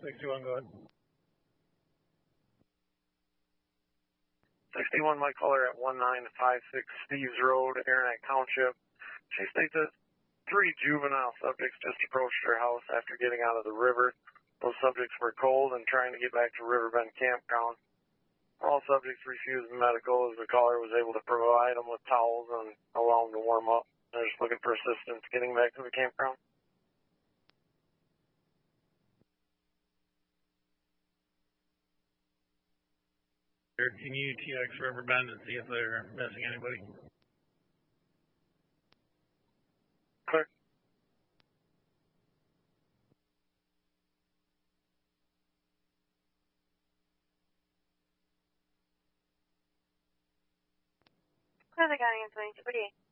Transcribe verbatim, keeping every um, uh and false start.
sixty-one, go ahead. sixty-one, my caller at one nine five six Steves Road, Aranac Township. She states that three juvenile subjects just approached her house after getting out of the river. Those subjects were cold and trying to get back to Riverbend Campground. All subjects refused medical as the caller was able to provide them with towels and allow them to warm up. They're just looking for assistance getting back to the campground. Can you T X Riverbend and see if they're missing anybody? Clear. Clear the guy in twenty-two.